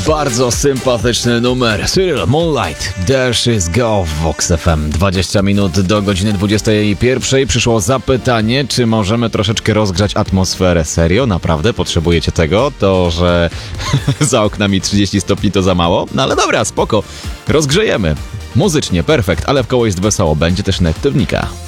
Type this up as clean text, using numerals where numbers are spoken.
Bardzo sympatyczny numer. Cyril Moonlight, There She's Go w Vox FM. 20 minut do godziny 21. Przyszło zapytanie, czy możemy troszeczkę rozgrzać atmosferę. Serio? Naprawdę? Potrzebujecie tego? To, że za oknami 30 stopni to za mało? No ale dobra, spoko. Rozgrzejemy. Muzycznie, perfekt, ale w koło jest wesoło. Będzie też nettownika.